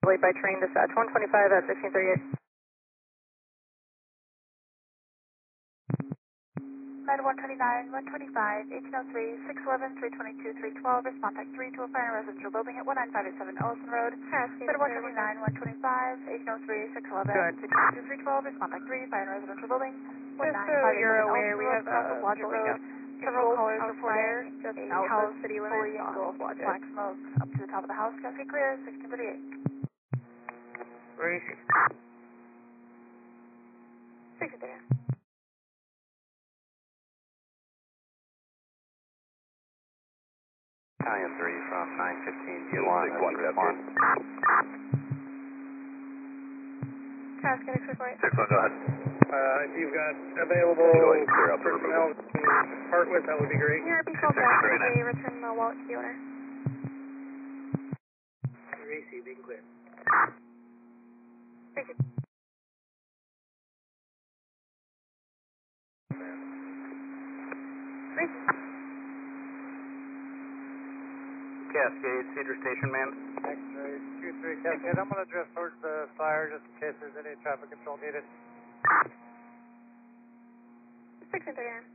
Late by train, dispatch 125 at 1638. 129, 125, 1803, 611, 322, 312, respond type 3 to a fire in a residential building at 19587 Ellison Road. Bed 129, 125, 1803, 611, 322, 312, respond type 3, fire in a residential building. Just so you're aware, we have Logic Road. Several callers reporting just a outside house city fully limits off engulfed, Logic. black smoke up to the top of the house. Cascade clear, 1638. Racy. 1638. Italian 3 from 915 G1, respond. Cascade exfiltrate. 6-1, go ahead. If you've got available personnel to part with, that would be great. Near B12 Jack, a return the wallet to the owner. Racy, being clear. Cascade, Cedar Station, man. X-ray 23 Cascade. I'm going to drift towards the fire just in case there's any traffic control needed. 1639.